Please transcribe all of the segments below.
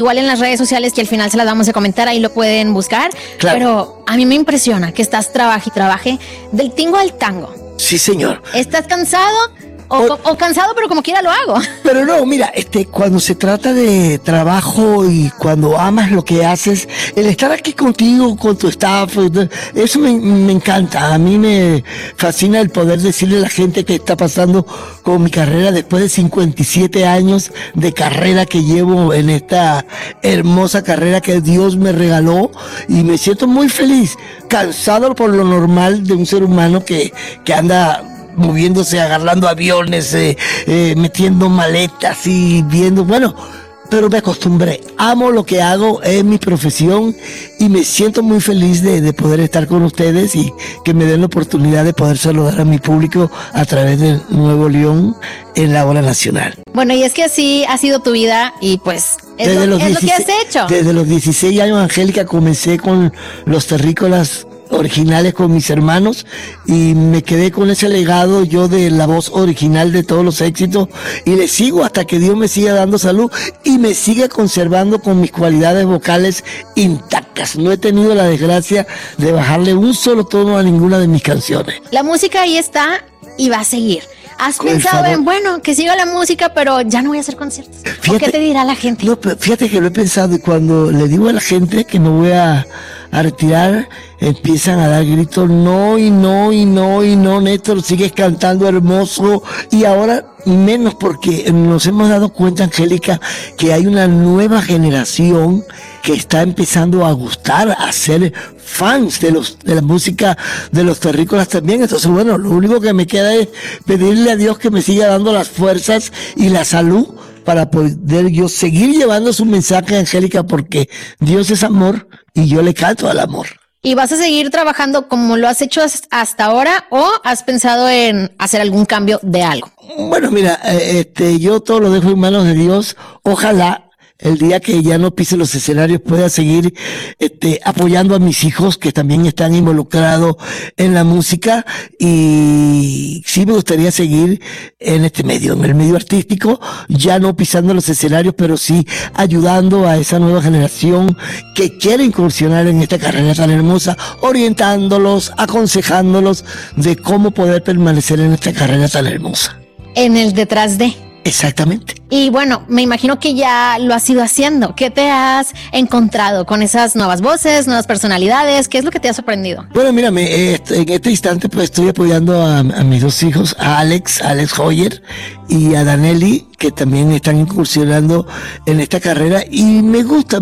igual en las redes sociales, que al final se las vamos a comentar, ahí lo pueden buscar. Claro. Pero a mí me impresiona que estás trabaje y trabaje del tingo al tango. Sí, señor. ¿Estás cansado? O cansado, pero como quiera lo hago. Pero no, mira, cuando se trata de trabajo y cuando amas lo que haces, el estar aquí contigo, con tu staff, eso me encanta. A mí me fascina el poder decirle a la gente que está pasando con mi carrera después de 57 años de carrera que llevo en esta hermosa carrera que Dios me regaló, y me siento muy feliz, cansado por lo normal de un ser humano que anda moviéndose, agarrando aviones, metiendo maletas y viendo, bueno, pero me acostumbré. Amo lo que hago, es mi profesión, y me siento muy feliz de poder estar con ustedes y que me den la oportunidad de poder saludar a mi público a través de Nuevo León en la Hora Nacional. Bueno, y es que así ha sido tu vida y pues es lo que has hecho. Desde los 16 años, Angélica, comencé con los terrícolas originales con mis hermanos, y me quedé con ese legado yo de la voz original de todos los éxitos, y le sigo hasta que Dios me siga dando salud y me siga conservando con mis cualidades vocales intactas. No he tenido la desgracia de bajarle un solo tono a ninguna de mis canciones. La música ahí está y va a seguir. ¿Has pensado en, bueno, que siga la música, pero ya no voy a hacer conciertos? ¿O qué te dirá la gente? No, fíjate que lo he pensado, y cuando le digo a la gente que me voy a retirar, empiezan a dar gritos, no, Néstor, sigues cantando hermoso. Y ahora menos, porque nos hemos dado cuenta, Angélica, que hay una nueva generación que está empezando a gustar, a ser fans de la música de los terrícolas también. Entonces, bueno, lo único que me queda es pedirle a Dios que me siga dando las fuerzas y la salud para poder yo seguir llevando su mensaje, Angélica, porque Dios es amor y yo le canto al amor. ¿Y vas a seguir trabajando como lo has hecho hasta ahora, o has pensado en hacer algún cambio de algo? Bueno, mira, yo todo lo dejo en manos de Dios. Ojalá el día que ya no pise los escenarios pueda seguir apoyando a mis hijos que también están involucrados en la música, y sí me gustaría seguir en este medio, en el medio artístico, ya no pisando los escenarios, pero sí ayudando a esa nueva generación que quiere incursionar en esta carrera tan hermosa, orientándolos, aconsejándolos de cómo poder permanecer en esta carrera tan hermosa. En el detrás de. Exactamente. Y bueno, me imagino que ya lo has ido haciendo. ¿Qué te has encontrado con esas nuevas voces, nuevas personalidades? ¿Qué es lo que te ha sorprendido? Bueno, mírame, en este instante pues estoy apoyando a mis dos hijos, a Alex Hoyer y a Danelli, que también están incursionando en esta carrera, y me gusta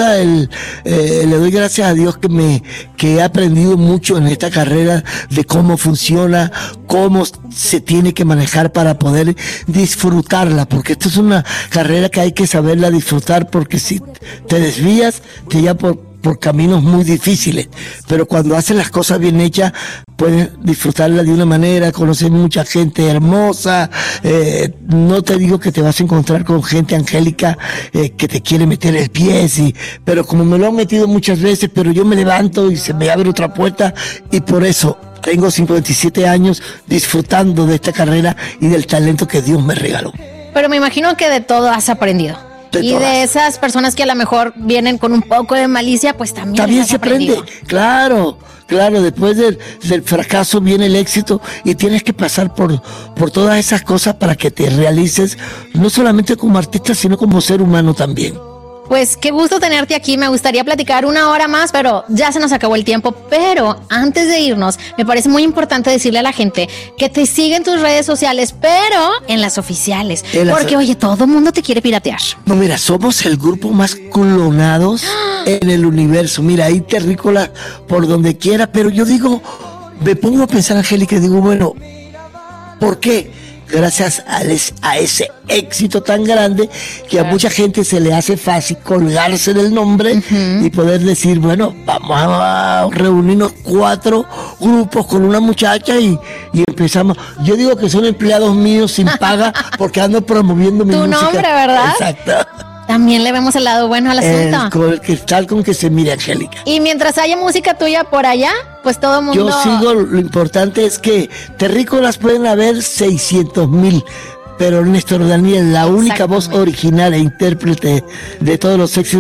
le doy gracias a Dios que he aprendido mucho en esta carrera de cómo funciona, cómo se tiene que manejar para poder disfrutarla, porque esto es una carrera que hay que saberla disfrutar, porque si te desvías, te lleva por caminos muy difíciles, pero cuando haces las cosas bien hechas, puedes disfrutarla de una manera, conocer mucha gente hermosa. No te digo que te vas a encontrar con gente, Angélica, que te quiere meter el pie, sí, pero como me lo han metido muchas veces, pero yo me levanto y se me abre otra puerta, y por eso tengo 57 años disfrutando de esta carrera y del talento que Dios me regaló. Pero me imagino que de todo has aprendido. Y de esas personas que a lo mejor vienen con un poco de malicia, pues también se aprende. Claro, después del fracaso viene el éxito, y tienes que pasar por todas esas cosas para que te realices, no solamente como artista, sino como ser humano también. Pues qué gusto tenerte aquí, me gustaría platicar una hora más, pero ya se nos acabó el tiempo. Pero antes de irnos, me parece muy importante decirle a la gente que te siga en tus redes sociales, pero en las oficiales, porque oye, todo el mundo te quiere piratear. No, mira, somos el grupo más clonados en el universo. Mira, hay terrícolas por donde quiera, pero yo digo, me pongo a pensar, Angélica, y digo, bueno, ¿por qué? Gracias a ese éxito tan grande que a mucha gente se le hace fácil colgarse del nombre y poder decir, bueno, vamos a reunirnos 4 grupos con una muchacha y empezamos. Yo digo que son empleados míos sin paga porque ando promoviendo mi música. Tu nombre, ¿verdad? Exacto. También le vemos el lado bueno al asunto. Con el cristal con que se mire, Angélica. Y mientras haya música tuya por allá, pues todo el mundo... Yo sigo, lo importante es que terrícolas pueden haber 600,000, pero Néstor Daniel, la única voz original e intérprete de todos los éxitos